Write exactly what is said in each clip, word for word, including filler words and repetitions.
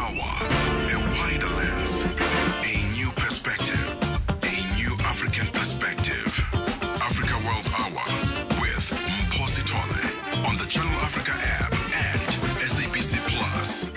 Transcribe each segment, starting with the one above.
Hour. A wider lens, a new perspective, a new African perspective. Africa World Hour with Mposi Tole on the Channel Africa app and S A B C Plus.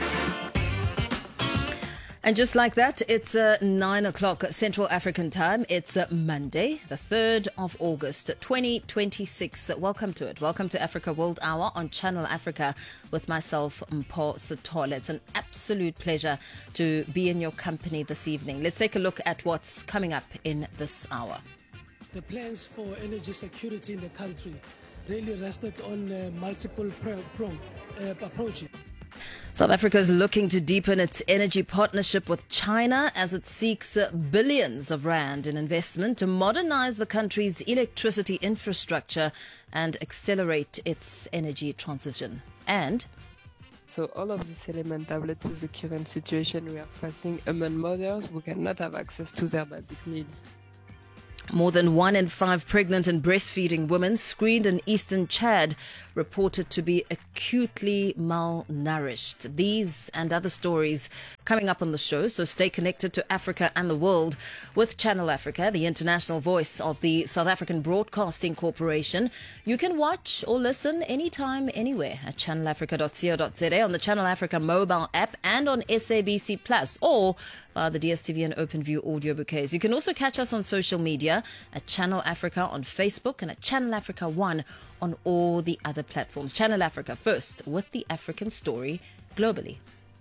And just like that, it's uh, nine o'clock Central African time. It's uh, Monday, the third of August, twenty twenty-six. Welcome to it. Welcome to Africa World Hour on Channel Africa with myself, Mposi Tole. It's an absolute pleasure to be in your company this evening. Let's take a look at what's coming up in this hour. The plans for energy security in the country really rested on uh, multiple prong uh, approaches. South Africa is looking to deepen its energy partnership with China as it seeks billions of rand in investment to modernize the country's electricity infrastructure and accelerate its energy transition. And so all of these elements have led to the current situation we are facing among mothers who cannot have access to their basic needs. More than one in five pregnant and breastfeeding women screened in eastern Chad reported to be acutely malnourished. These and other stories coming up on the show, so stay connected to Africa and the world with Channel Africa, the international voice of the South African Broadcasting Corporation. You can watch or listen anytime, anywhere at channel africa dot co dot za, on the Channel Africa mobile app and on S A B C Plus, or via the D S T V and OpenView audio bouquets. You can also catch us on social media at Channel Africa on Facebook and at Channel Africa One on all the other platforms. Channel Africa, first with the African story globally.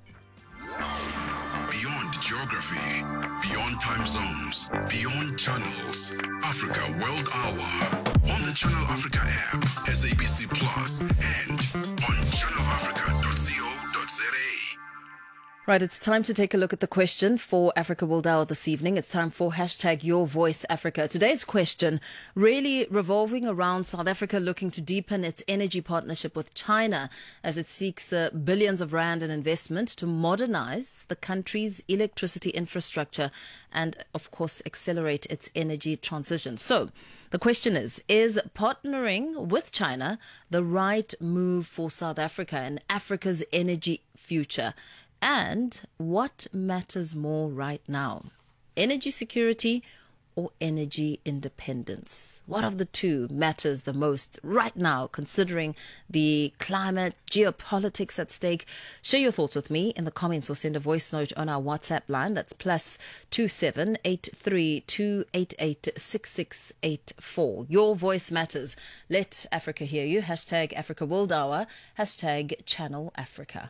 Beyond geography, beyond time zones, beyond channels. Africa World Hour on the Channel Africa app, S A B C Plus, and on channel africa dot co dot za. Right, it's time to take a look at the question for Africa World Hour this evening. It's time for hashtag Your Voice Africa. Today's question really revolving around South Africa looking to deepen its energy partnership with China as it seeks uh, billions of rand in investment to modernize the country's electricity infrastructure and, of course, accelerate its energy transition. So the question is, is partnering with China the right move for South Africa and Africa's energy future? And what matters more right now? Energy security or energy independence? What of the two matters the most right now, considering the climate, geopolitics at stake? Share your thoughts with me in the comments or send a voice note on our WhatsApp line. That's plus two seven eight three two eight eight six six eight four. Your voice matters. Let Africa hear you. Hashtag Africa World Hour. Hashtag Channel Africa.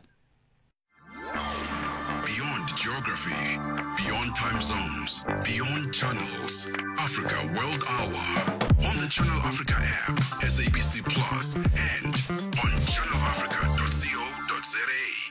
Beyond geography, beyond time zones, beyond channels. Africa World Hour on the Channel Africa app, S A B C Plus, and on channel africa dot co dot za.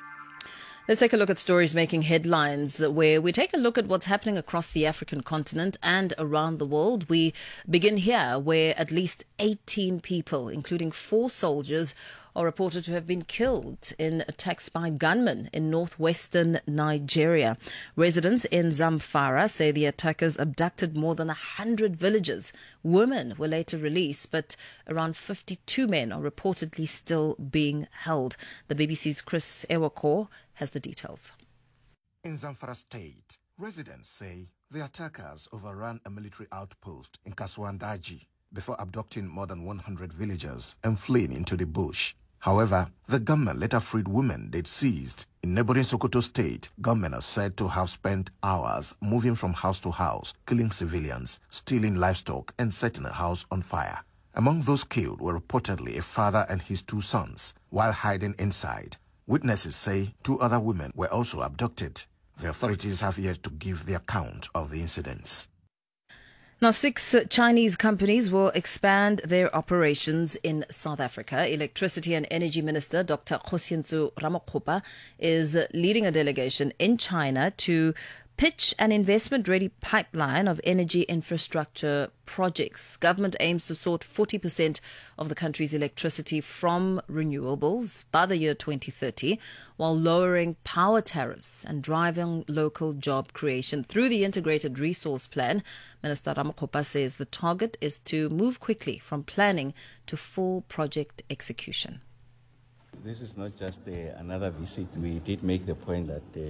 Let's take a look at stories making headlines, where we take a look at what's happening across the African continent and around the world. We begin here, where at least eighteen people, including four soldiers, are reported to have been killed in attacks by gunmen in northwestern Nigeria. Residents in Zamfara say the attackers abducted more than one hundred villagers. Women were later released, but around fifty-two men are reportedly still being held. The B B C's Chris Ewako has the details. In Zamfara State, residents say the attackers overran a military outpost in Kaswandaji before abducting more than one hundred villagers and fleeing into the bush. However, the government later freed women they'd seized. In neighboring Sokoto State, gunmen are said to have spent hours moving from house to house, killing civilians, stealing livestock, and setting a house on fire. Among those killed were reportedly a father and his two sons, while hiding inside. Witnesses say two other women were also abducted. The authorities have yet to give the account of the incidents. Now, six Chinese companies will expand their operations in South Africa. Electricity and Energy Minister Doctor Kgosientso Ramokgopa is leading a delegation in China to pitch an investment-ready pipeline of energy infrastructure projects. Government aims to sort forty percent of the country's electricity from renewables by the year twenty thirty, while lowering power tariffs and driving local job creation. Through the Integrated Resource Plan, Minister Ramokgopa says the target is to move quickly from planning to full project execution. This is not just uh, another visit. We did make the point that uh,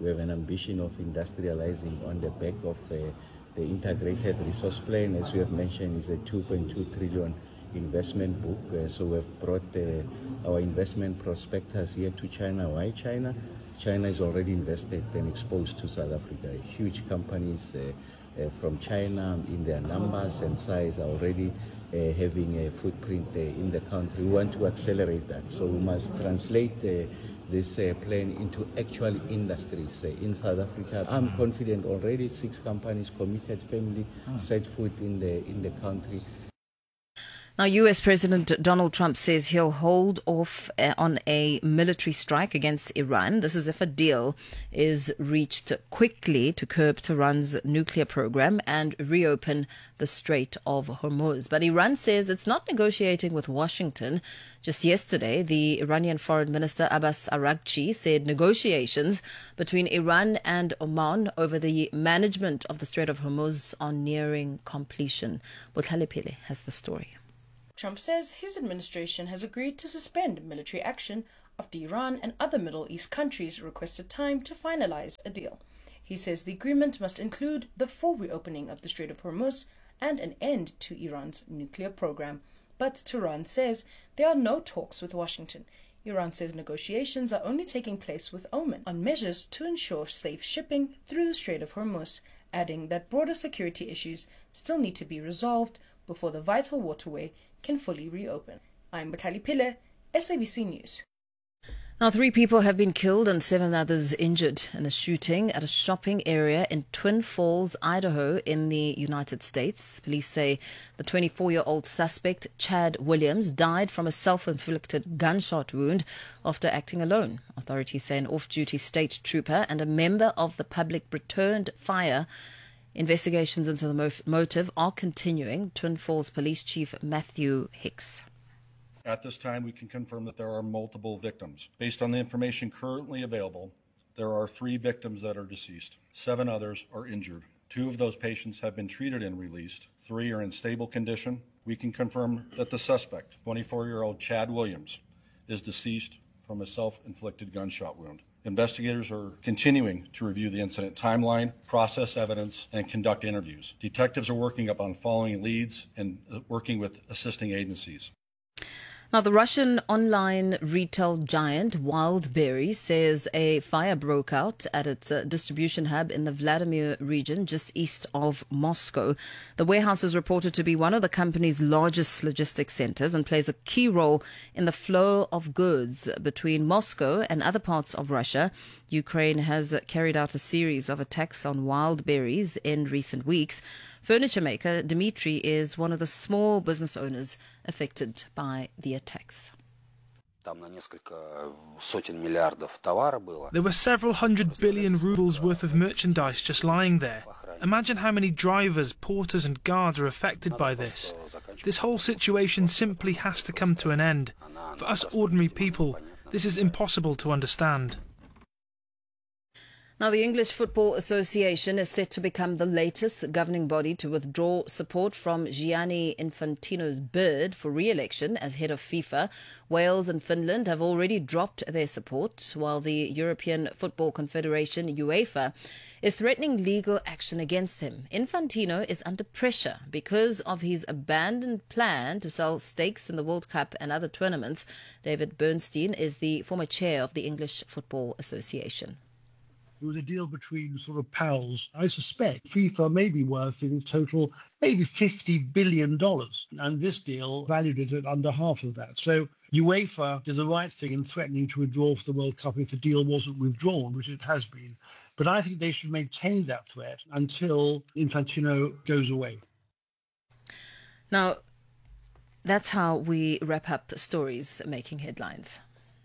We have an ambition of industrializing on the back of uh, the integrated resource plan, as we have mentioned, is a two point two trillion investment book. Uh, so we've brought uh, our investment prospectus here to China. Why China? China is already invested and exposed to South Africa. Huge companies uh, uh, from China in their numbers and size are already uh, having a footprint uh, in the country. We want to accelerate that. So we must translate uh, this uh, plan into actual industries uh, in South Africa. I'm confident already six companies committed, family set foot in the in the country. Now, U S President Donald Trump says he'll hold off uh, on a military strike against Iran. This is if a deal is reached quickly to curb Tehran's nuclear program and reopen the Strait of Hormuz. But Iran says it's not negotiating with Washington. Just yesterday, the Iranian Foreign Minister Abbas Araghchi said negotiations between Iran and Oman over the management of the Strait of Hormuz are nearing completion. Botlhale Pele has the story. Trump says his administration has agreed to suspend military action after Iran and other Middle East countries requested time to finalize a deal. He says the agreement must include the full reopening of the Strait of Hormuz and an end to Iran's nuclear program. But Tehran says there are no talks with Washington. Iran says negotiations are only taking place with Oman on measures to ensure safe shipping through the Strait of Hormuz, adding that broader security issues still need to be resolved before the vital waterway can fully reopen. I'm Botlhale Pele, S A B C News. Now, three people have been killed and seven others injured in a shooting at a shopping area in Twin Falls, Idaho, in the United States. Police say the twenty-four-year-old suspect, Chad Williams, died from a self-inflicted gunshot wound after acting alone. Authorities say an off-duty state trooper and a member of the public returned fire. Investigations into the motive are continuing. Twin Falls Police Chief Matthew Hicks. At this time, we can confirm that there are multiple victims. Based on the information currently available, there are three victims that are deceased. Seven others are injured. Two of those patients have been treated and released. Three are in stable condition. We can confirm that the suspect, twenty-four-year-old Chad Williams, is deceased from a self-inflicted gunshot wound. Investigators are continuing to review the incident timeline, process evidence, and conduct interviews. Detectives are working up on following leads and working with assisting agencies. Now, the Russian online retail giant Wildberries says a fire broke out at its uh, distribution hub in the Vladimir region just east of Moscow. The warehouse is reported to be one of the company's largest logistics centers and plays a key role in the flow of goods between Moscow and other parts of Russia. Ukraine has carried out a series of attacks on Wildberries in recent weeks. Furniture maker Dmitry is one of the small business owners affected by the attacks. There were several hundred billion rubles worth of merchandise just lying there. Imagine how many drivers, porters and guards are affected by this. This whole situation simply has to come to an end. For us ordinary people, this is impossible to understand. Now, the English Football Association is set to become the latest governing body to withdraw support from Gianni Infantino's bid for re-election as head of FIFA. Wales and Finland have already dropped their support, while the European Football Confederation, UEFA, is threatening legal action against him. Infantino is under pressure because of his abandoned plan to sell stakes in the World Cup and other tournaments. David Bernstein is the former chair of the English Football Association. It was a deal between sort of pals. I suspect FIFA may be worth in total maybe fifty billion dollars. And this deal valued it at under half of that. So UEFA did the right thing in threatening to withdraw from the World Cup if the deal wasn't withdrawn, which it has been. But I think they should maintain that threat until Infantino goes away. Now, that's how we wrap up stories making headlines.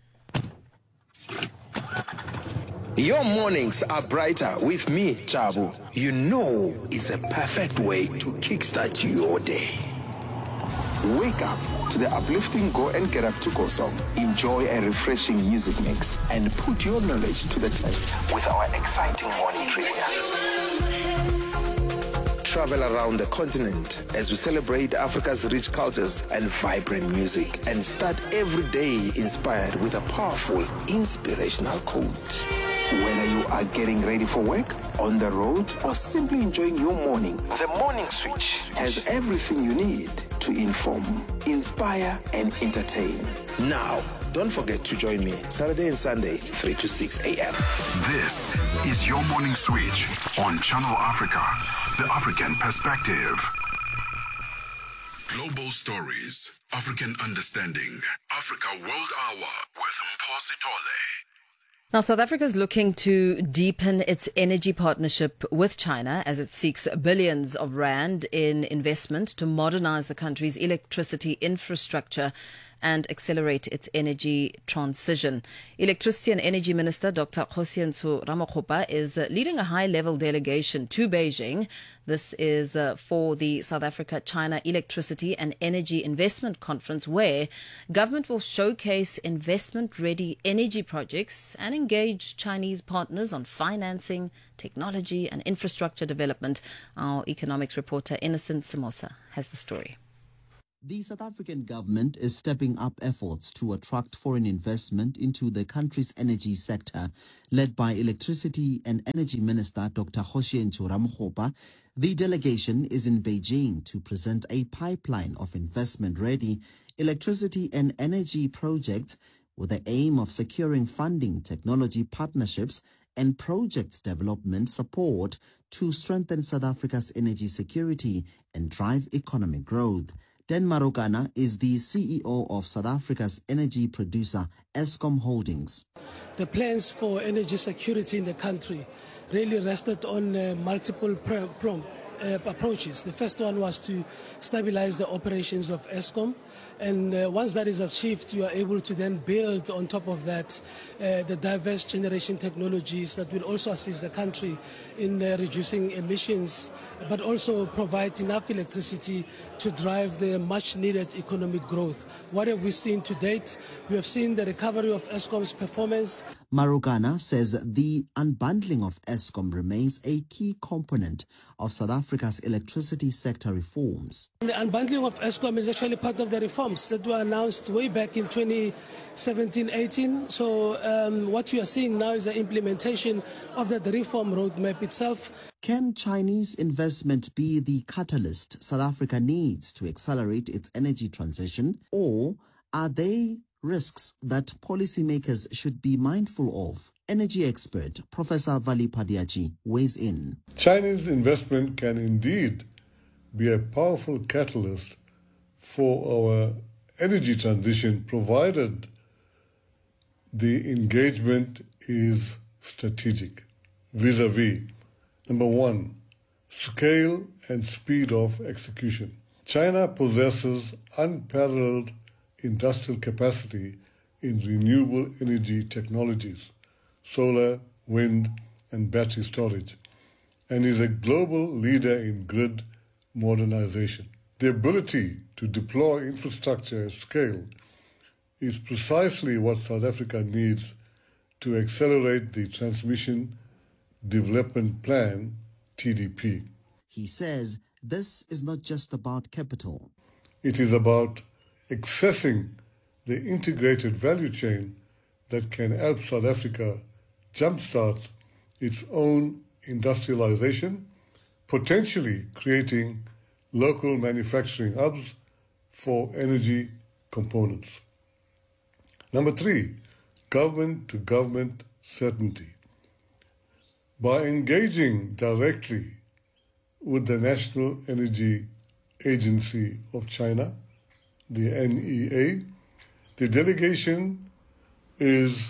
Your mornings are brighter with me, Chabu. You know it's a perfect way to kickstart your day. Wake up to the uplifting Go and Get Up to Go song. Enjoy a refreshing music mix and put your knowledge to the test with our exciting morning trivia. Travel around the continent as we celebrate Africa's rich cultures and vibrant music, and start every day inspired with a powerful, inspirational quote. Whether you are getting ready for work, on the road, or simply enjoying your morning, the Morning Switch has everything you need to inform, inspire, and entertain. Now, don't forget to join me Saturday and Sunday, three to six a.m. This is your morning switch on Channel Africa, the African perspective. Global stories, African understanding, Africa World Hour with Mposi Tole. Now, South Africa is looking to deepen its energy partnership with China as it seeks billions of rand in investment to modernize the country's electricity infrastructure and accelerate its energy transition. Electricity and Energy Minister Doctor Kgosientsho Ramokgopa is leading a high-level delegation to Beijing. This is uh, for the South Africa-China Electricity and Energy Investment Conference, where government will showcase investment-ready energy projects and engage Chinese partners on financing, technology and infrastructure development. Our economics reporter Innocent Simosa has the story. The South African government is stepping up efforts to attract foreign investment into the country's energy sector. Led by Electricity and Energy Minister Doctor Kgosientsho Ramokgopa, the delegation is in Beijing to present a pipeline of investment-ready electricity and energy projects with the aim of securing funding, technology partnerships, and project development support to strengthen South Africa's energy security and drive economic growth. Dan Marokana is the C E O of South Africa's energy producer, Eskom Holdings. The plans for energy security in the country really rested on uh, multiple prong uh, approaches. The first one was to stabilize the operations of Eskom. And uh, once that is achieved, you are able to then build on top of that uh, the diverse generation technologies that will also assist the country in uh, reducing emissions, but also provide enough electricity to drive the much needed economic growth. What have we seen to date? We have seen the recovery of Eskom's performance. Marokana says the unbundling of Eskom remains a key component of South Africa's electricity sector reforms. The unbundling of Eskom is actually part of the reforms that were announced way back in twenty seventeen eighteen. So um, what you are seeing now is the implementation of the reform roadmap itself. Can Chinese investment be the catalyst South Africa needs to accelerate its energy transition, or are they risks that policymakers should be mindful of? Energy expert Professor Vali Padiachi weighs in. Chinese investment can indeed be a powerful catalyst for our energy transition, provided the engagement is strategic vis-a-vis, number one, scale and speed of execution. China possesses unparalleled industrial capacity in renewable energy technologies, solar, wind, and battery storage, and is a global leader in grid modernization. The ability to deploy infrastructure at scale is precisely what South Africa needs to accelerate the Transmission Development Plan, T D P. He says this is not just about capital. It is about accessing the integrated value chain that can help South Africa jumpstart its own industrialization, potentially creating local manufacturing hubs for energy components. Number three, government-to-government certainty. By engaging directly with the National Energy Agency of China, the N E A, the delegation is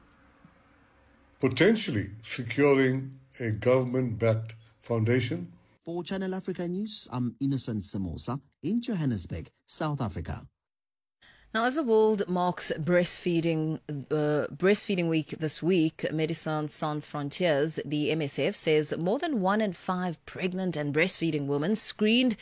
potentially securing a government-backed foundation. For Channel Africa News, I'm Innocent Simosa in Johannesburg, South Africa. Now, as the world marks breastfeeding uh, breastfeeding week this week, Médecins Sans Frontières, the M S F, says more than one in five pregnant and breastfeeding women screened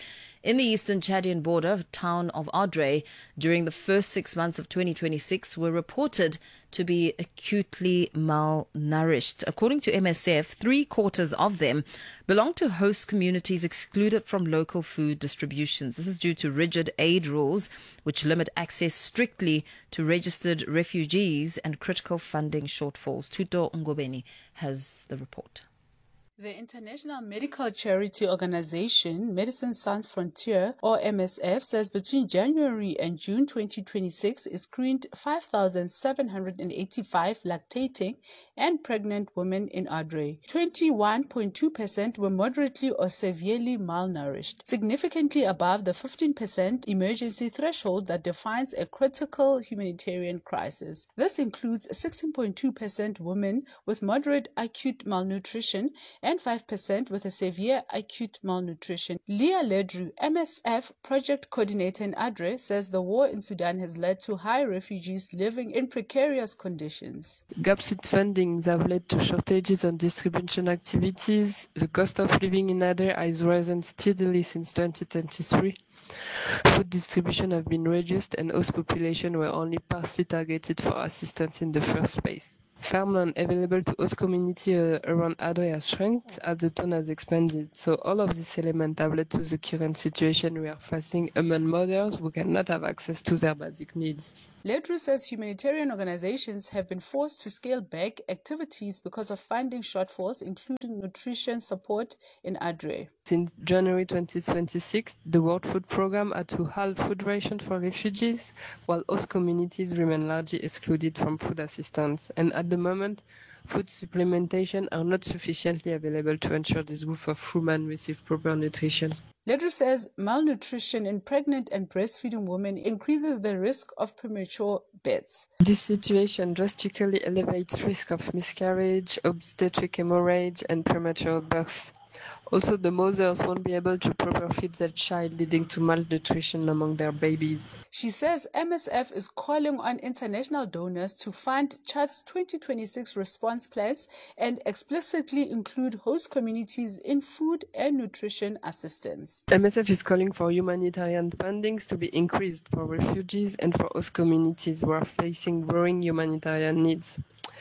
in the eastern Chadian border town of Adre during the first six months of twenty twenty-six were reported to be acutely malnourished. According to M S F, three quarters of them belong to host communities excluded from local food distributions. This is due to rigid aid rules, which limit access strictly to registered refugees and critical funding shortfalls. Tuto Ngobeni has the report. The International Medical Charity Organization, Medicine Sans Frontier, or M S F, says between January and June twenty twenty-six, it screened five thousand seven hundred eighty-five lactating and pregnant women in Adre. twenty-one point two percent were moderately or severely malnourished, significantly above the fifteen percent emergency threshold that defines a critical humanitarian crisis. This includes sixteen point two percent women with moderate acute malnutrition and five percent with a severe acute malnutrition. Leah Ledru, M S F project coordinator in Adre, says the war in Sudan has led to high refugees living in precarious conditions. Gaps in funding have led to shortages on distribution activities. The cost of living in Adre has risen steadily since twenty twenty-three. Food distribution have been reduced and host population were only partially targeted for assistance in the first place. Farmland available to host community uh, around Adre has shrunk as the town has expanded. So all of these elements have led to the current situation we are facing among mothers who cannot have access to their basic needs. Ledru says humanitarian organizations have been forced to scale back activities because of funding shortfalls, including nutrition support in Adre. Since January twenty twenty-six, the World Food Programme had to halve food rations for refugees, while host communities remain largely excluded from food assistance. And at the moment, food supplementation are not sufficiently available to ensure this group of women receive proper nutrition. Ledru says malnutrition in pregnant and breastfeeding women increases the risk of premature births. This situation drastically elevates risk of miscarriage, obstetric hemorrhage, and premature births. Also, the mothers won't be able to properly feed their child, leading to malnutrition among their babies. She says M S F is calling on international donors to fund Chad's twenty twenty-six response plans and explicitly include host communities in food and nutrition assistance. M S F is calling for humanitarian fundings to be increased for refugees and for host communities who are facing growing humanitarian needs,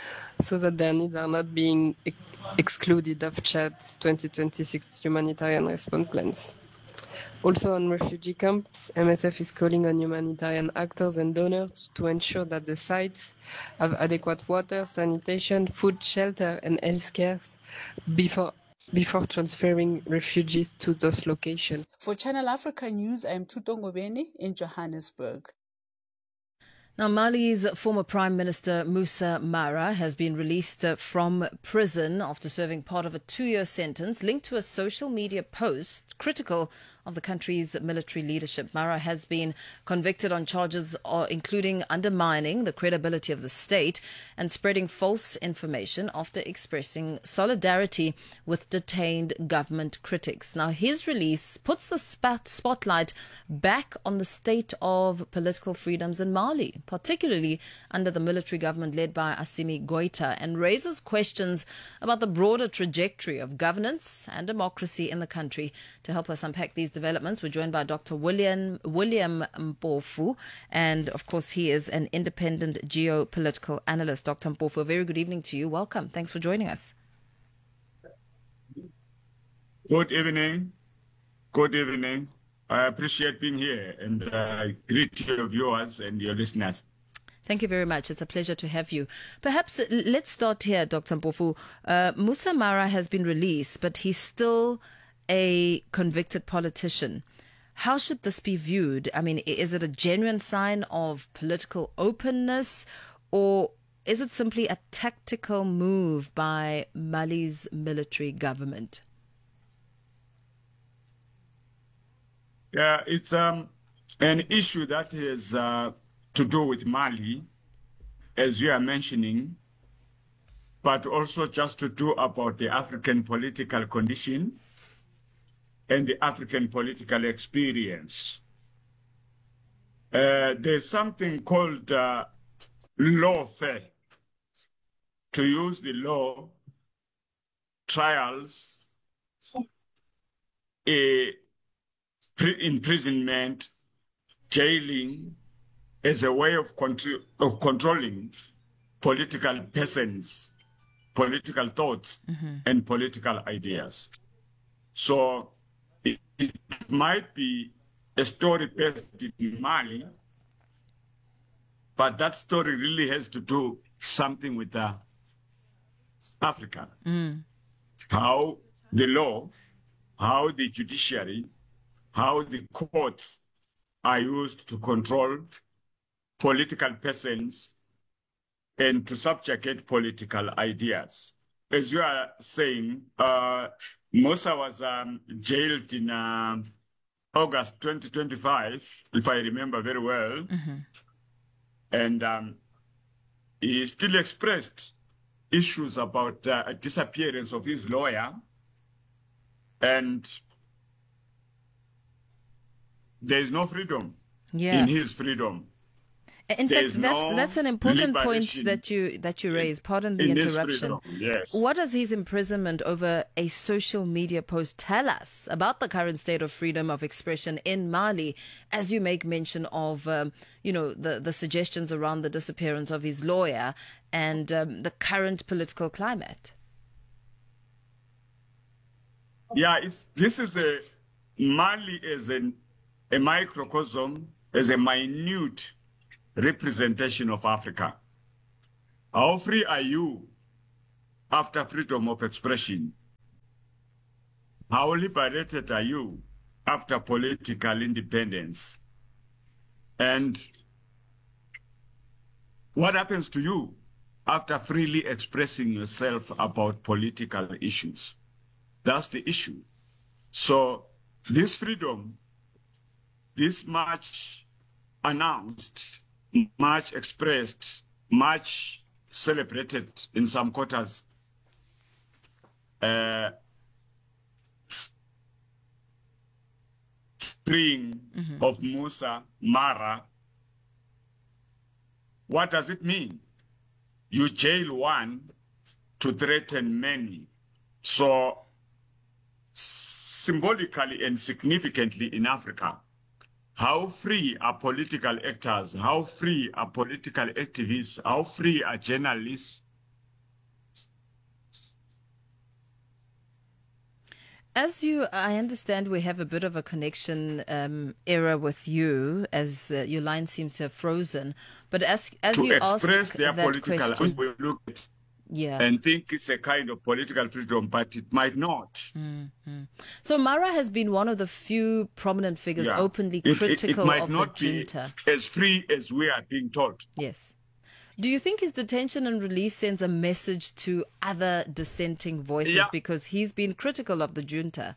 so that their needs are not being ex- excluded of Chad's twenty twenty-six humanitarian response plans. Also on refugee camps, M S F is calling on humanitarian actors and donors to ensure that the sites have adequate water, sanitation, food, shelter, and health care before before transferring refugees to those locations. For Channel Africa News, I am Tuto Ngobeni in Johannesburg. Now, Mali's former Prime Minister Moussa Mara has been released from prison after serving part of a two-year sentence linked to a social media post critical of the country's military leadership. Mara has been convicted on charges including undermining the credibility of the state and spreading false information after expressing solidarity with detained government critics. Now, his release puts the spot- spotlight back on the state of political freedoms in Mali, particularly under the military government led by Assimi Goïta, and raises questions about the broader trajectory of governance and democracy in the country. To help us unpack these developments, we're joined by Doctor William William Mpofu, and of course he is an independent geopolitical analyst. Doctor Mpofu, a very good evening to you. Welcome. Thanks for joining us. Good evening. Good evening. I appreciate being here and uh, greet your viewers and your listeners. Thank you very much. It's a pleasure to have you. Perhaps let's start here, Doctor Mpofu. Uh, Moussa Mara has been released, but he's still a convicted politician. How should this be viewed? I mean, is it a genuine sign of political openness, or is it simply a tactical move by Mali's military government? Yeah, it's um, an issue that is uh, to do with Mali, as you are mentioning, but also just to do about the African political condition and the African political experience. Uh, there's something called uh, lawfare. To use the law, trials, a imprisonment, jailing as a way of, contr- of controlling political persons, political thoughts, mm-hmm. and political ideas. So it, it might be a story based in Mali, but that story really has to do something with uh, Africa. Mm. How the law, how the judiciary, how the courts are used to control political persons and to subjugate political ideas. As you are saying, uh, Musa was um, jailed in uh, August twenty twenty-five, if I remember very well. Mm-hmm. And um, he still expressed issues about the uh, disappearance of his lawyer. And there is no freedom yeah. in his freedom. In there fact, that's no that's an important point that you that you raise. Pardon the in interruption. Yes. What does his imprisonment over a social media post tell us about the current state of freedom of expression in Mali? As you make mention of, um, you know, the the suggestions around the disappearance of his lawyer and um, the current political climate. Yeah, it's, this is a Mali as an a microcosm, as a minute representation of Africa. How free are you after freedom of expression? How liberated are you after political independence? And what happens to you after freely expressing yourself about political issues? That's the issue. So this freedom, this much announced, much expressed, much celebrated in some quarters, uh, freeing mm-hmm. of Musa Mara, what does it mean? You jail one to threaten many. So symbolically and significantly in Africa, how free are political actors? How free are political activists? How free are journalists? As you, I understand we have a bit of a connection um, error with you, as uh, your line seems to have frozen. But as as to you express ask their that political, question, we look at yeah, and think it's a kind of political freedom, but it might not. Mm-hmm. So Mara has been one of the few prominent figures Yeah. openly It- it- critical it might of not the be junta. as free as we are being told. Yes. Do you think his detention and release sends a message to other dissenting voices Yeah. because he's been critical of the junta?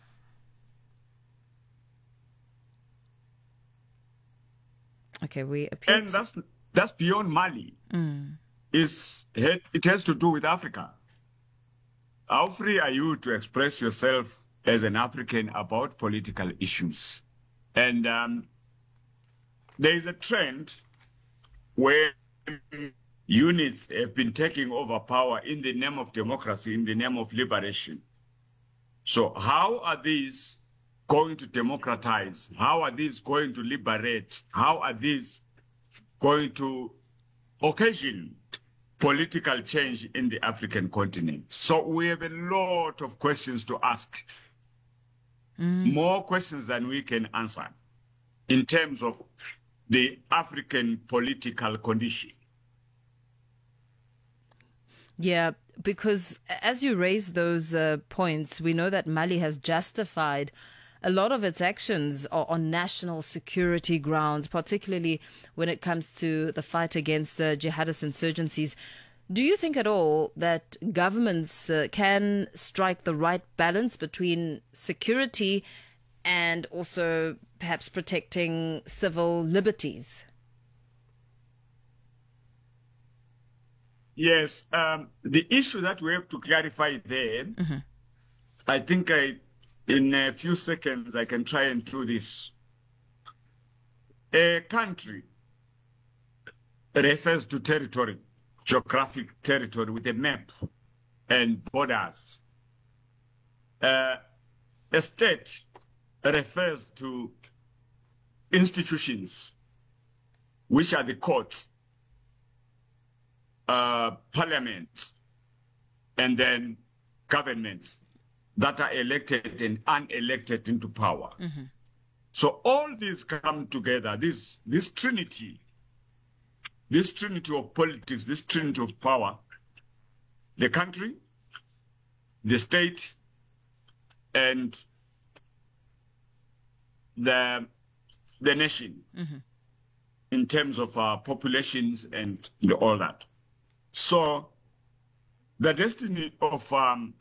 Okay, we appear And that's that's beyond Mali. Mm. It's, it has to do with Africa. How free are you to express yourself as an African about political issues? And um, there is a trend where units have been taking over power in the name of democracy, in the name of liberation. So how are these going to democratize? How are these going to liberate? How are these going to occasion political change in the African continent? So we have a lot of questions to ask, Mm. more questions than we can answer in terms of the African political condition. Yeah, because as you raise those uh, points, we know that Mali has justified a lot of its actions are on national security grounds, particularly when it comes to the fight against uh, jihadist insurgencies. Do you think at all that governments uh, can strike the right balance between security and also perhaps protecting civil liberties? Yes, um, the issue that we have to clarify there, Mm-hmm. I think I, in a few seconds I can try and do this. A country refers to territory, geographic territory with a map and borders. Uh, a state refers to institutions, which are the courts, uh, parliaments, and then governments that are elected and unelected into power. Mm-hmm. So all these come together, this, this trinity, this trinity of politics, this trinity of power, the country, the state, and the, the nation, mm-hmm. in terms of uh, populations and all that. So the destiny of um,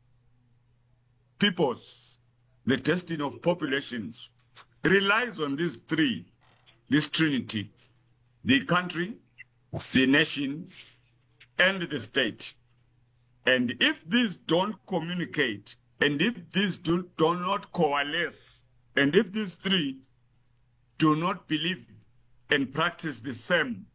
peoples, the destiny of populations relies on these three, this trinity, the country, the nation, and the state. And if these don't communicate, and if these do, do not coalesce, and if these three do not believe and practice the same,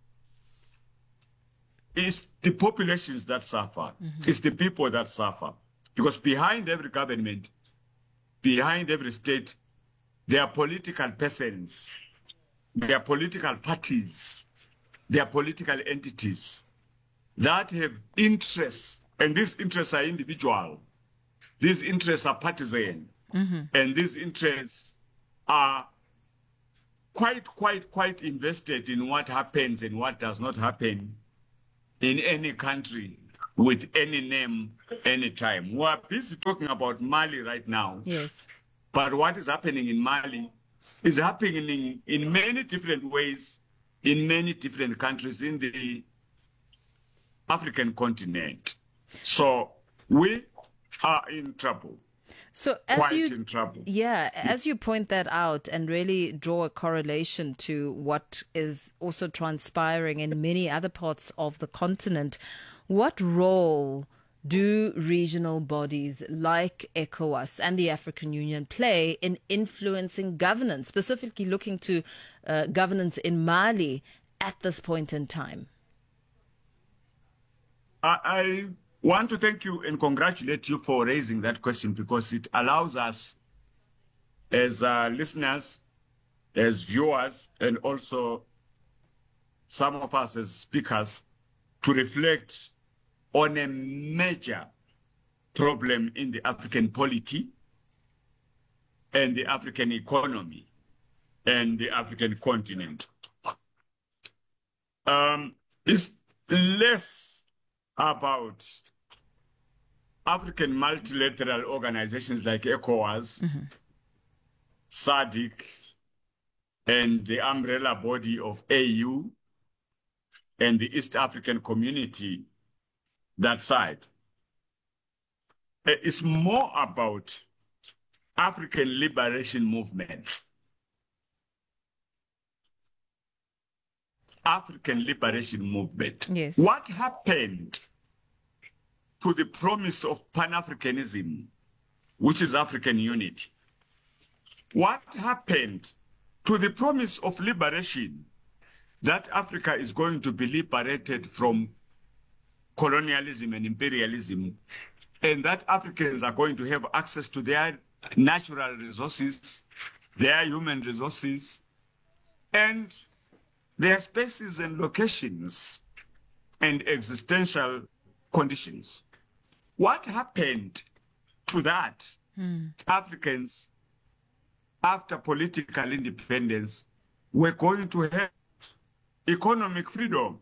it's the populations that suffer. Mm-hmm. It's the people that suffer. Because behind every government, behind every state, there are political persons, there are political parties, there are political entities that have interests, and these interests are individual. These interests are partisan, mm-hmm. and these interests are quite, quite, quite invested in what happens and what does not happen in any country with any name, any time. We are busy talking about Mali right now. Yes. But what is happening in Mali is happening in many different ways, in many different countries in the African continent. So we are in trouble. So as Quite you, in trouble. Yeah, as you point that out and really draw a correlation to what is also transpiring in many other parts of the continent, what role do regional bodies like ECOWAS and the African Union play in influencing governance, specifically looking to uh, governance in Mali at this point in time? I, I want to thank you and congratulate you for raising that question, because it allows us as uh, listeners, as viewers, and also some of us as speakers to reflect on a major problem in the African polity and the African economy and the African continent. Um, it's less about African multilateral organizations like ECOWAS, mm-hmm. SADC, and the umbrella body of A U and the East African community, that side. It's more about African liberation movements. African liberation movement. Yes. What happened to the promise of Pan-Africanism, which is African unity? What happened to the promise of liberation, that Africa is going to be liberated from colonialism and imperialism, and that Africans are going to have access to their natural resources, their human resources, and their spaces and locations and existential conditions? What happened to that? Hmm. Africans, after political independence, were going to have economic freedom,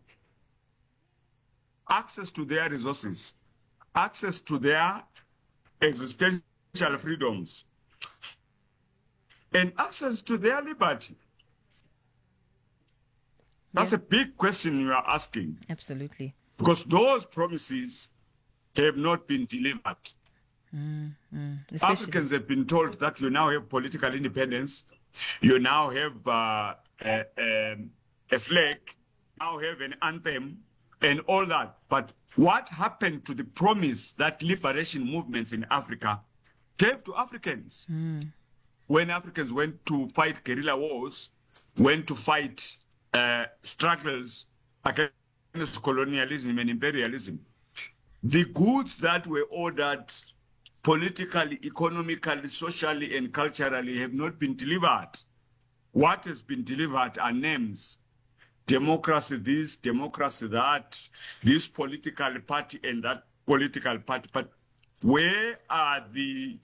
access to their resources, access to their existential freedoms, and access to their liberty. That's Yeah. a big question you are asking, Absolutely. because those promises have not been delivered. Mm, mm. Especially- Africans have been told that you now have political independence, you now have uh, a, a, a flag, now have an anthem, and all that. But what happened to the promise that liberation movements in Africa gave to Africans? Mm. When Africans went to fight guerrilla wars, went to fight uh, struggles against colonialism and imperialism, the goods that were ordered politically, economically, socially, and culturally have not been delivered. What has been delivered are names. Democracy this, democracy that, this political party and that political party. But where are the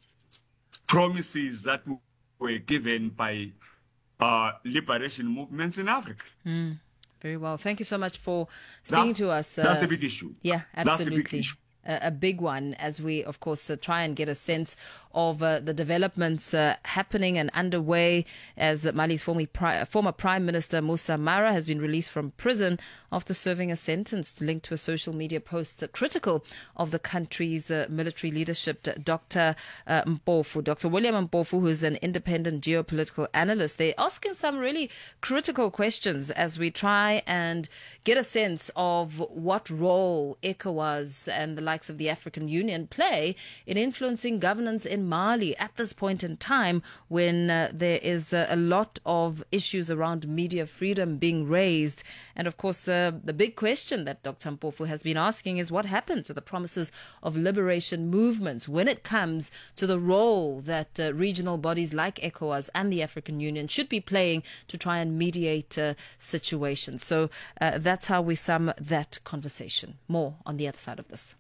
promises that were given by uh, liberation movements in Africa? Mm, very well. Thank you so much for speaking that's, to us. Uh, that's the big issue. Yeah, absolutely. That's the big issue. A, a big one, as we, of course, uh, try and get a sense of uh, the developments uh, happening and underway as Mali's former, pri- former Prime Minister Moussa Mara has been released from prison after serving a sentence linked to a social media post uh, critical of the country's uh, military leadership. Doctor Uh, Mpofu, Doctor William Mpofu, who is an independent geopolitical analyst, they're asking some really critical questions as we try and get a sense of what role ECOWAS and the likes of the African Union play in influencing governance in Mali at this point in time when uh, there is uh, a lot of issues around media freedom being raised. And of course, uh, the big question that Doctor Mpofu has been asking is what happened to the promises of liberation movements when it comes to the role that uh, regional bodies like ECOWAS and the African Union should be playing to try and mediate uh, situations. So uh, that's how we sum that conversation. More on the other side of this.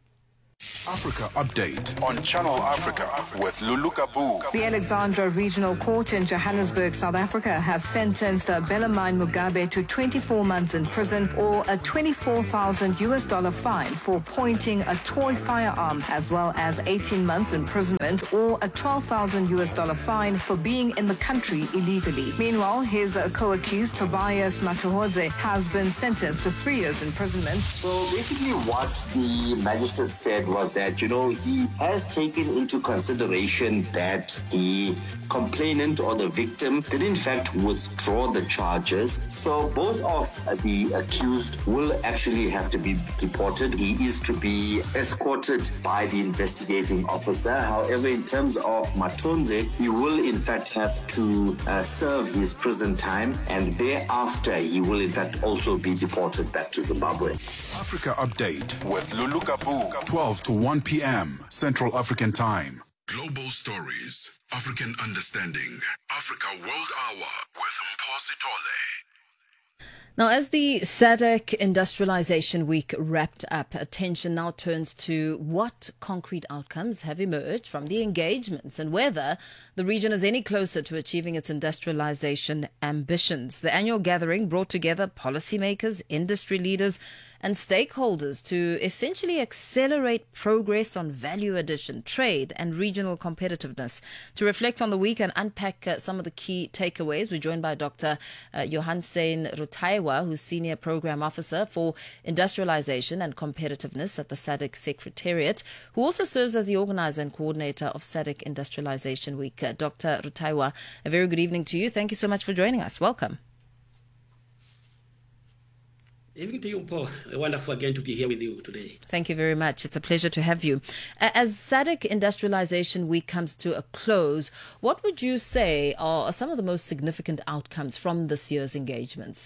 Africa Update on Channel Africa with Lulu Kabu. The Alexandra Regional Court in Johannesburg, South Africa, has sentenced Bellarmine Mugabe to twenty-four months in prison or a twenty-four thousand U S dollar fine for pointing a toy firearm, as well as eighteen months imprisonment or a twelve thousand U S dollar fine for being in the country illegally. Meanwhile, his co-accused Tobias Matuhodze has been sentenced to three years imprisonment. So basically what the magistrate said was that, you know, he has taken into consideration that the complainant or the victim did in fact withdraw the charges. So both of the accused will actually have to be deported. He is to be escorted by the investigating officer. However, in terms of Matonze, he will in fact have to uh, serve his prison time, and thereafter he will in fact also be deported back to Zimbabwe. Africa Update with Lulu Kabu, twelve to one p.m. Central African Time. Global stories, African understanding. Africa World Hour with Mposi Tole. Now, as the SADC Industrialization Week wrapped up, attention now turns to what concrete outcomes have emerged from the engagements and whether the region is any closer to achieving its industrialization ambitions. The annual gathering brought together policymakers, industry leaders, and stakeholders to essentially accelerate progress on value addition, trade, and regional competitiveness. To reflect on the week and unpack uh, some of the key takeaways, we're joined by Doctor Uh, Johansen Rutaiwa, who's Senior Program Officer for Industrialization and Competitiveness at the SADC Secretariat, who also serves as the organizer and coordinator of SADC Industrialization Week. Uh, Doctor Rutaiwa, a very good evening to you. Thank you so much for joining us. Welcome. Evening to you, Paul. Wonderful again to be here with you today. Thank you very much. It's a pleasure to have you. As SADC Industrialization Week comes to a close, what would you say are some of the most significant outcomes from this year's engagements?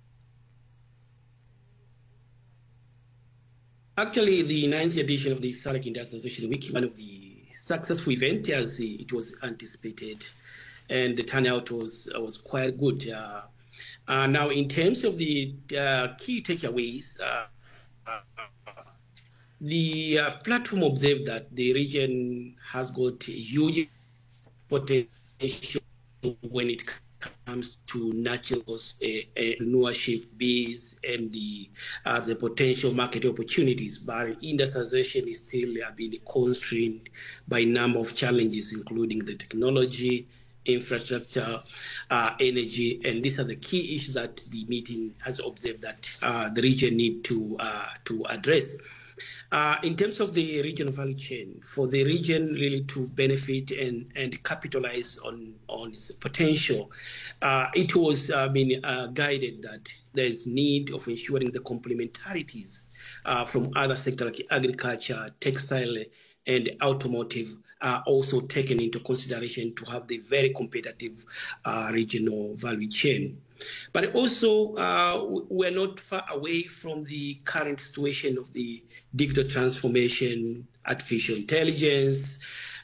Actually, the ninth edition of the SADC Industrialization Week, one of the successful events as it was anticipated, and the turnout was was quite good. Uh, Uh, now, in terms of the uh, key takeaways, uh, uh, the uh, platform observed that the region has got huge potential when it comes to natural uh, entrepreneurship base and the uh, the potential market opportunities. But industrialization is still uh, being constrained by a number of challenges, including the technology, infrastructure, uh, energy, and these are the key issues that the meeting has observed that uh, the region need to uh, to address. Uh, in terms of the regional value chain, for the region really to benefit and, and capitalize on, on its potential, uh, it was uh, been uh, guided that there is need of ensuring the complementarities uh, from other sectors like agriculture, textile, and automotive are also taken into consideration to have the very competitive uh, regional value chain. But also, uh, we're not far away from the current situation of the digital transformation, artificial intelligence,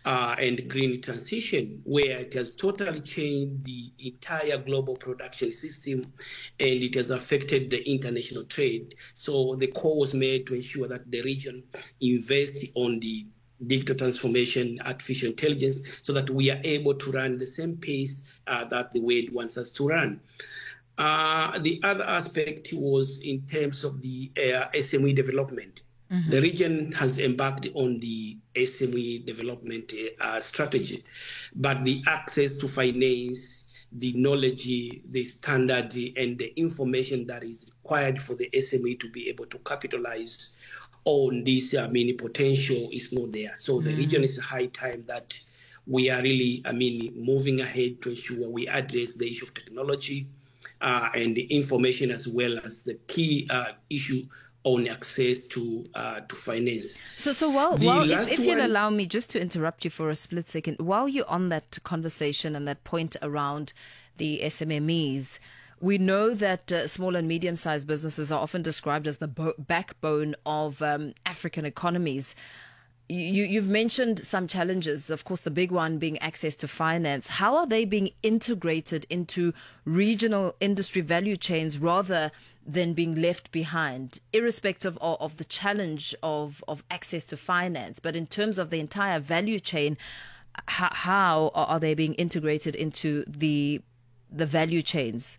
uh, and green transition, where it has totally changed the entire global production system and it has affected the international trade. So the call was made to ensure that the region invests on the digital transformation, artificial intelligence, so that we are able to run the same pace uh, that the world wants us to run. Uh, the other aspect was in terms of the uh, S M E development. Mm-hmm. The region has embarked on the S M E development uh, strategy, but the access to finance, the knowledge, the standard, and the information that is required for the S M E to be able to capitalize on this, I mean, potential is not there. So the mm. region is high time that we are really, I mean, moving ahead to ensure we address the issue of technology uh, and the information, as well as the key uh, issue on access to uh, to finance. So, so while, while if, if you'd allow me just to interrupt you for a split second, while you're on that conversation and that point around the S M E Es, we know that uh, small and medium-sized businesses are often described as the bo- backbone of um, African economies. You, you've mentioned some challenges, of course, the big one being access to finance. How are they being integrated into regional industry value chains rather than being left behind, irrespective of, of the challenge of, of access to finance? But in terms of the entire value chain, how, how are they being integrated into the the value chains?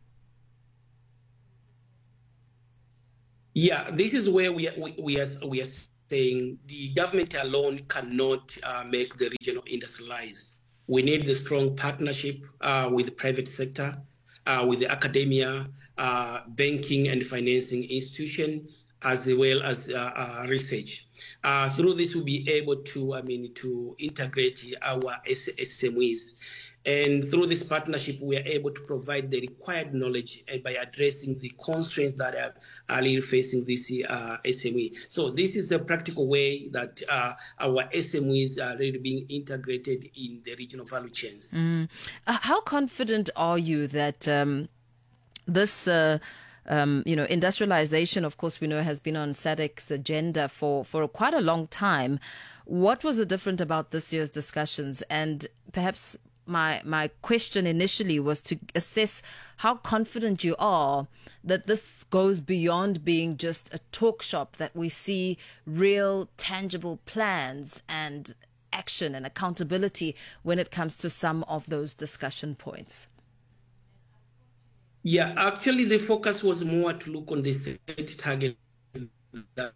Yeah, this is where we are, we, we are we are saying the government alone cannot uh, make the region industrialized. We need the strong partnership uh, with the private sector, uh, with the academia, uh, banking and financing institution, as well as uh, uh, research. Uh, through this, we'll be able to, I mean, to integrate our S M Es. And through this partnership, we are able to provide the required knowledge and by addressing the constraints that are, are really facing this uh, S M E. So this is the practical way that uh, our S M Es are really being integrated in the regional value chains. Mm. Uh, how confident are you that um, this... Uh, Um, you know, industrialization, of course, we know has been on SADC's agenda for, for quite a long time. What was different about this year's discussions? And perhaps my my question initially was to assess how confident you are that this goes beyond being just a talk shop, that we see real, tangible plans and action and accountability when it comes to some of those discussion points. Yeah, actually, the focus was more to look on the set target that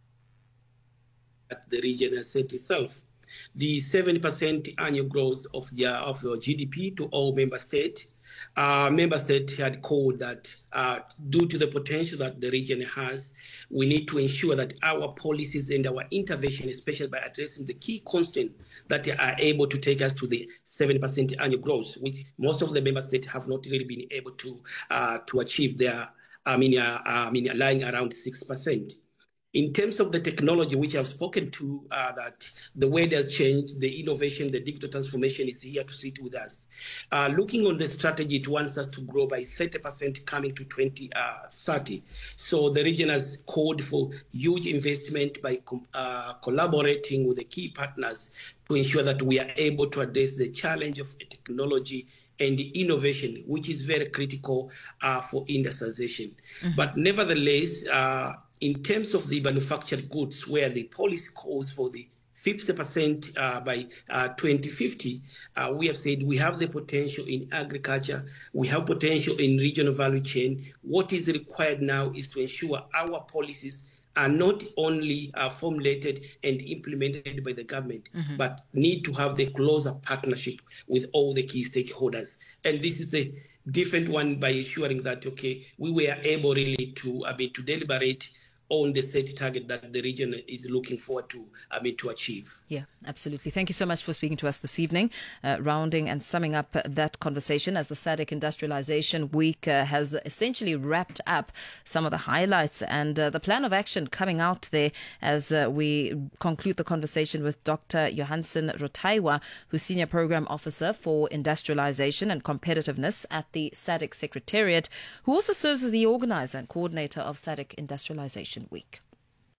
the region has set itself. The seven percent annual growth of the, of the G D P to all member states. Uh, member states had called that uh, due to the potential that the region has, we need to ensure that our policies and our intervention, especially by addressing the key constraints that are able to take us to the seven percent annual growth, which most of the member states have not really been able to uh, to achieve their, I mean, uh, I mean, lying around six percent. In terms of the technology, which I've spoken to, uh, that the world has changed, the innovation, the digital transformation is here to sit with us. Uh, looking on the strategy, it wants us to grow by thirty percent coming to twenty thirty. So the region has called for huge investment by uh, collaborating with the key partners to ensure that we are able to address the challenge of technology and innovation, which is very critical uh, for industrialization. Mm-hmm. But nevertheless, uh, in terms of the manufactured goods, where the policy calls for the fifty percent uh, by uh, twenty fifty, uh, we have said we have the potential in agriculture, we have potential in regional value chain. What is required now is to ensure our policies are not only uh, formulated and implemented by the government, mm-hmm. but need to have the closer partnership with all the key stakeholders. And this is a different one by ensuring that, okay, we were able really to, I mean, to deliberate on the set target that the region is looking forward to, I mean, to achieve. Yeah, absolutely. Thank you so much for speaking to us this evening, uh, rounding and summing up uh, that conversation as the SADC Industrialization Week uh, has essentially wrapped up some of the highlights and uh, the plan of action coming out there as uh, we conclude the conversation with Doctor Johansen Rotaiwa, who's Senior Program Officer for Industrialization and Competitiveness at the SADC Secretariat, who also serves as the organizer and coordinator of SADC Industrialization Week.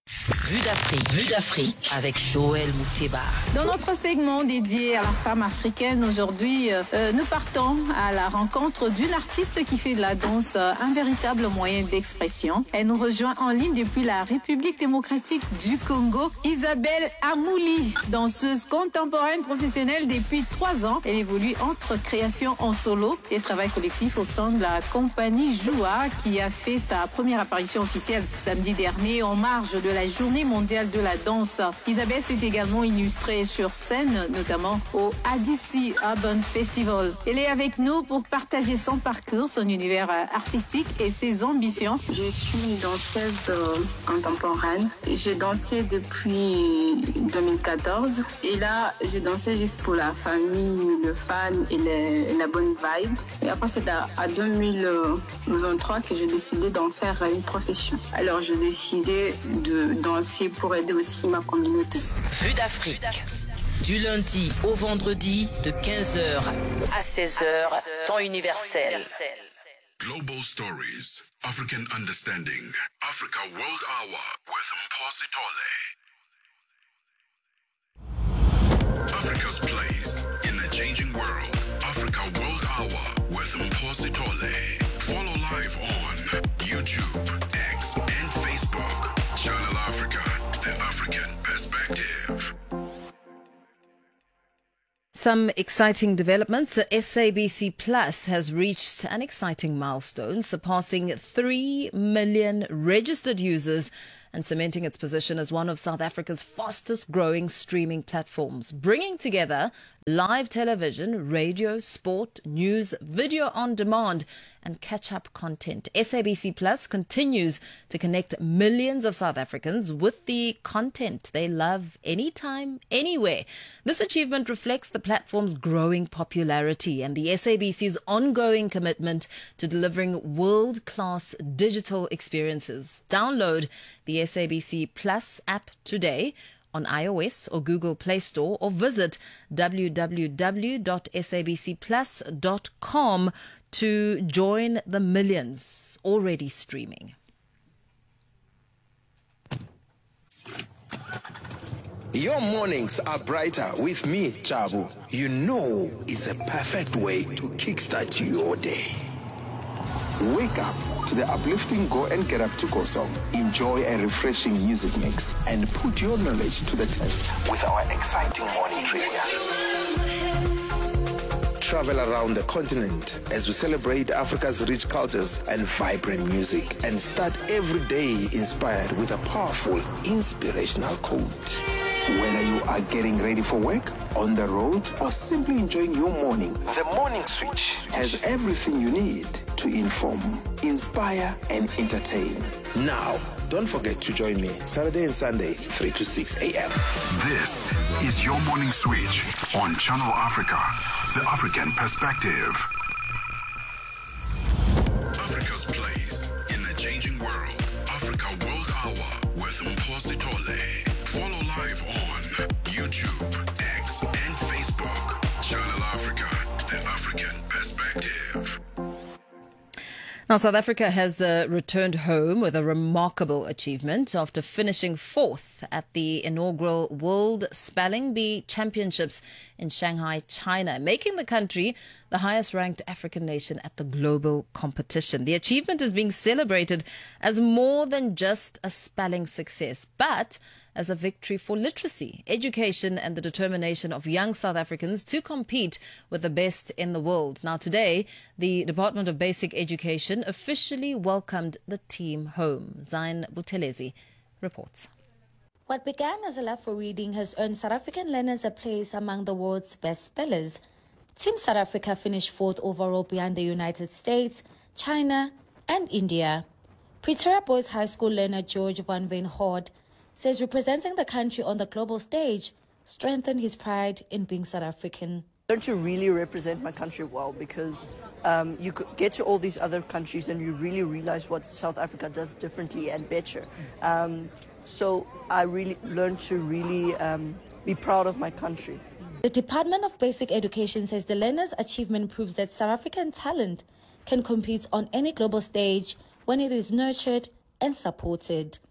Vue d'Afrique, Vue d'Afrique avec Joël Mouteba. Dans notre segment dédié à la femme africaine, aujourd'hui, euh, nous partons à la rencontre d'une artiste qui fait de la danse euh, un véritable moyen d'expression. Elle nous rejoint en ligne depuis la République démocratique du Congo, Isabelle Amouli, danseuse contemporaine professionnelle depuis trois ans. Elle évolue entre création en solo et travail collectif au sein de la compagnie Joua, qui a fait sa première apparition officielle samedi dernier en marge de la Journée mondiale de la danse. Isabelle s'est également illustrée sur scène, notamment au A D C Urban Festival. Elle est avec nous pour partager son parcours, son univers artistique et ses ambitions. Je suis danseuse euh, contemporaine. J'ai dansé depuis deux mille quatorze et là, je dansais juste pour la famille, le fan et les, la bonne vibe. Et après, c'est à, à deux mille vingt-trois que j'ai décidé d'en faire une profession. Alors, j'ai décidé de danser pour aider aussi ma communauté. Vue d'Afrique, du lundi au vendredi de quinze heures à seize heures, temps universel. Global Stories, African Understanding, Africa World Hour with Mposi Tole. Africa's place in a changing world. Africa World Hour with Mposi Tole. Follow live on YouTube, X, and Facebook. Channel Africa, the African perspective. Some exciting developments. S A B C Plus has reached an exciting milestone, surpassing three million registered users and cementing its position as one of South Africa's fastest growing streaming platforms, bringing together live television, radio, sport, news, video on demand, and catch-up content. S A B C Plus continues to connect millions of South Africans with the content they love anytime, anywhere. This achievement reflects the platform's growing popularity and the S A B C's ongoing commitment to delivering world-class digital experiences. Download the S A B C Plus app today on iOS or Google Play Store, or visit w w w dot s a b c plus dot com to join the millions already streaming. Your mornings are brighter with me, Chabu. You know it's a perfect way to kickstart your day. Wake up to the uplifting Go and Get Up to Go song. Enjoy a refreshing music mix and put your knowledge to the test with our exciting morning trivia. Travel around the continent as we celebrate Africa's rich cultures and vibrant music, and start every day inspired with a powerful, inspirational quote. Whether you are getting ready for work, on the road, or simply enjoying your morning, the Morning Switch has everything you need to inform, inspire, and entertain. Now, don't forget to join me Saturday and Sunday, three to six a.m. This is your Morning Switch on Channel Africa, the African perspective. Africa's place in a changing world. Africa World Hour with Mposi Tole. Follow live on YouTube, X, and Facebook. Channel Africa, the African perspective. Now, South Africa has uh, returned home with a remarkable achievement after finishing fourth at the inaugural World Spelling Bee Championships in Shanghai, China, making the country the highest-ranked African nation at the global competition. The achievement is being celebrated as more than just a spelling success, but as a victory for literacy, education, and the determination of young South Africans to compete with the best in the world. Now, today, the Department of Basic Education officially welcomed the team home. Zain Buthelezi reports. What began as a love for reading has earned South African learners a place among the world's best spellers. Team South Africa finished fourth overall behind the United States, China, and India. Pretoria Boys High School learner George van Veen Hood says representing the country on the global stage strengthened his pride in being South African. I learned to really represent my country well, because um, you could get to all these other countries and you really realize what South Africa does differently and better. Um, so I really learned to really um, be proud of my country. The Department of Basic Education says the learner's achievement proves that South African talent can compete on any global stage when it is nurtured and supported.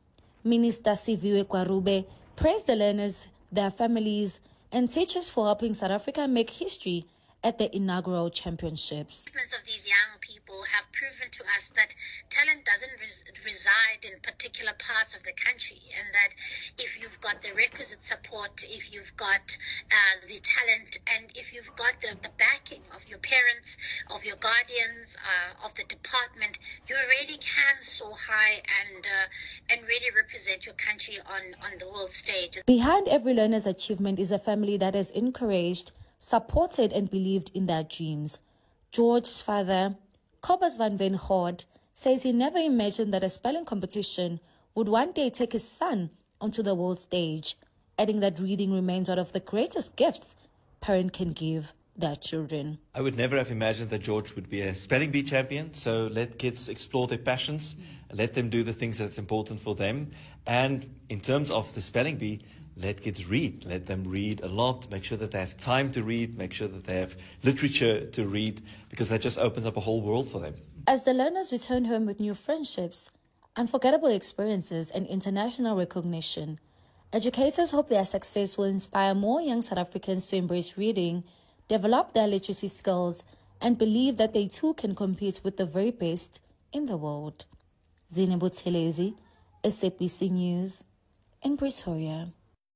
Minister Siviwe Kwarube praised the learners, their families, and teachers for helping South Africa make history at the inaugural championships. Of these young people have proven to us that talent doesn't res- reside in particular parts of the country, and that if you've got the requisite support, if you've got uh, the talent, and if you've got the, the backing of your parents, of your guardians, uh, of the department, you really can soar high and uh, and really represent your country on, on the world stage. Behind every learner's achievement is a family that has encouraged, supported and believed in their dreams. George's father, Cobus van Ven Gort, says he never imagined that a spelling competition would one day take his son onto the world stage, adding that reading remains one of the greatest gifts parents can give their children. I would never have imagined that George would be a spelling bee champion, so let kids explore their passions, let them do the things that's important for them. And in terms of the spelling bee, let kids read. Let them read a lot. Make sure that they have time to read. Make sure that they have literature to read, because that just opens up a whole world for them. As the learners return home with new friendships, unforgettable experiences, and international recognition, educators hope their success will inspire more young South Africans to embrace reading, develop their literacy skills, and believe that they too can compete with the very best in the world. Zinebo Telezi, S A B C News, in Pretoria.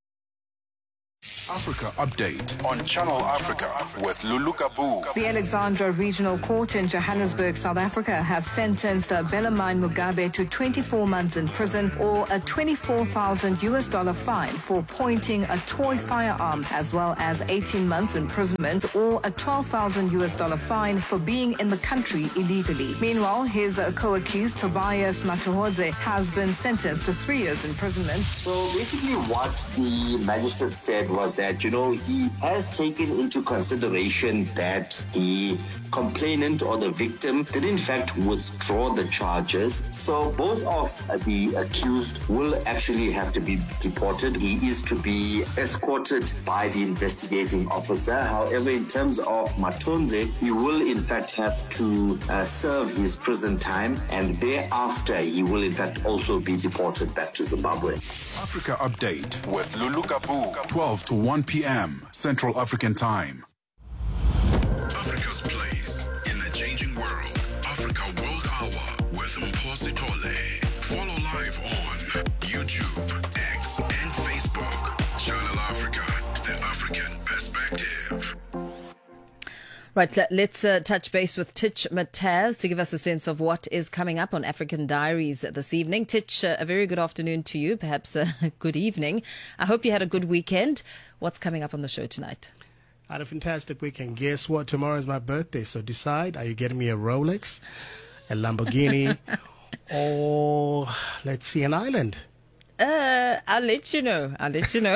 Africa Update on Channel Africa with Lulu Kabu. The Alexandra Regional Court in Johannesburg, South Africa, has sentenced Bellarmine Mugabe to twenty-four months in prison or a twenty-four thousand U S dollar fine for pointing a toy firearm, as well as eighteen months imprisonment or a twelve thousand U S dollar fine for being in the country illegally. Meanwhile, his uh, co-accused Tobias Matuhodze has been sentenced to three years imprisonment. So basically what the magistrate said was that, you know, he has taken into consideration that the complainant or the victim did in fact withdraw the charges. So both of the accused will actually have to be deported. He is to be escorted by the investigating officer. However, in terms of Matonze, he will in fact have to uh, serve his prison time, and thereafter he will in fact also be deported back to Zimbabwe. Africa Update with Lulu Kabu, twelve to one p.m. Central African Time. Africa's place in a changing world. Africa World Hour with Mposi Tole. Follow live on YouTube, X, and Facebook. Channel Africa, the African perspective. Right, let's uh, touch base with Titch Mataz to give us a sense of what is coming up on African Diaries this evening. Titch, uh, a very good afternoon to you, perhaps a good evening. I hope you had a good weekend. What's coming up on the show tonight? I had a fantastic weekend. Guess what? Tomorrow is my birthday, so decide, are you getting me a Rolex, a Lamborghini, or, let's see, an island? Uh, I'll let you know. I'll let you know.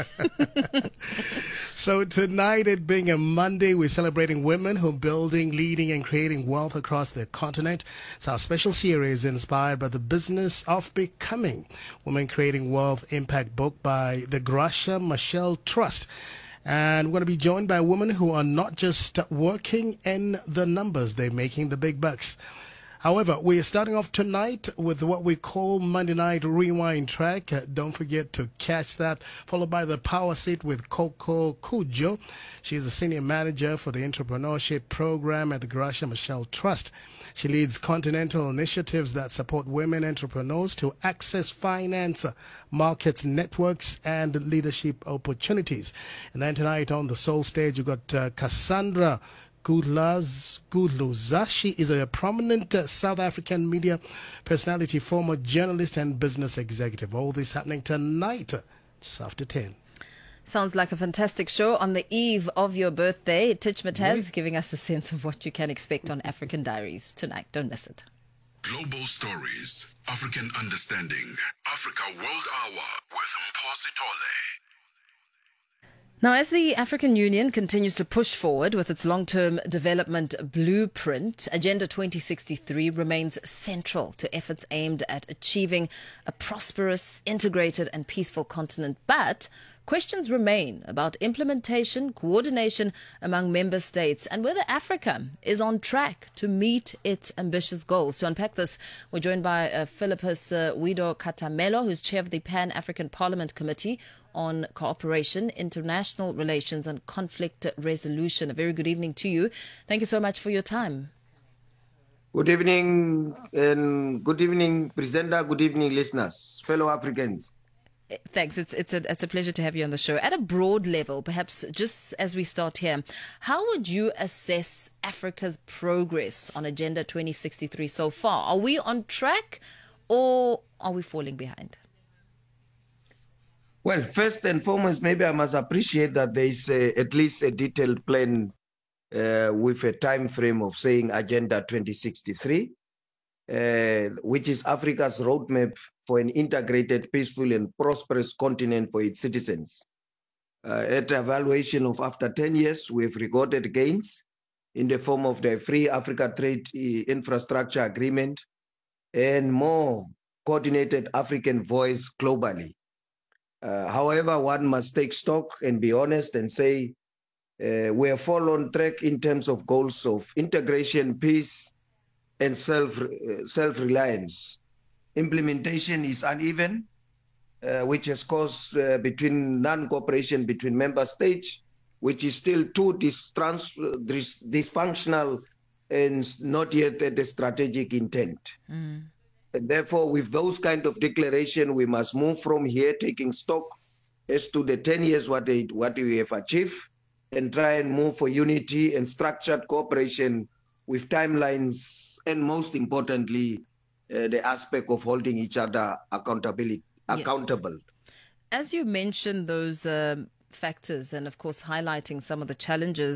So tonight, it being a Monday, we're celebrating women who are building, leading, and creating wealth across the continent. It's our special series inspired by the business of becoming. Women Creating Wealth Impact book by the Gracia Machel Trust. And we're going to be joined by women who are not just working in the numbers, they're making the big bucks. However, we are starting off tonight with what we call Monday Night Rewind track. Uh, don't forget to catch that, followed by the Power Seat with Coco Kujo. She is the Senior Manager for the Entrepreneurship Program at the Gracia Machel Trust. She leads continental initiatives that support women entrepreneurs to access finance, markets, networks, and leadership opportunities. And then tonight on the Soul Stage, you've got uh, Cassandra Gudluza. She is a prominent uh, South African media personality, former journalist and business executive. All this happening tonight, just after ten. Sounds like a fantastic show on the eve of your birthday. Titch Mataz Yes. giving us a sense of what you can expect on African Diaries tonight. Don't miss it. Global stories, African understanding. Africa World Hour with Mposi Tole. Now, as the African Union continues to push forward with its long-term development blueprint, Agenda twenty sixty-three remains central to efforts aimed at achieving a prosperous, integrated and peaceful continent. But questions remain about implementation, coordination among member states, and whether Africa is on track to meet its ambitious goals. To unpack this, we're joined by uh, Philippus uh, Guido Catamelo, who's chair of the Pan-African Parliament Committee on Cooperation, International Relations and Conflict Resolution. A very good evening to you. Thank you so much for your time. Good evening, and good evening, presenter. Good evening, listeners, fellow Africans. Thanks. It's it's a it's a pleasure to have you on the show. At a broad level, perhaps just as we start here, how would you assess Africa's progress on Agenda twenty sixty-three so far? Are we on track, or are we falling behind? Well, first and foremost, maybe I must appreciate that there is a, at least a detailed plan Uh, with a time frame of saying Agenda twenty sixty-three, uh, which is Africa's roadmap for an integrated, peaceful and prosperous continent for its citizens. Uh, at evaluation of after ten years, we've recorded gains in the form of the Free Africa Trade Infrastructure Agreement and more coordinated African voice globally. Uh, however, one must take stock and be honest and say Uh, we are fall on track in terms of goals of integration, peace, and self uh, self-reliance. Implementation is uneven, uh, which has caused uh, between non-cooperation between member states, which is still too dis trans dis dysfunctional and not yet at the strategic intent. Mm. And therefore, with those kind of declaration, we must move from here, taking stock as to the ten years what they, what we have achieved, and try and move for unity and structured cooperation with timelines, and most importantly, uh, the aspect of holding each other accountability, accountable. As you mentioned those um, factors and, of course, highlighting some of the challenges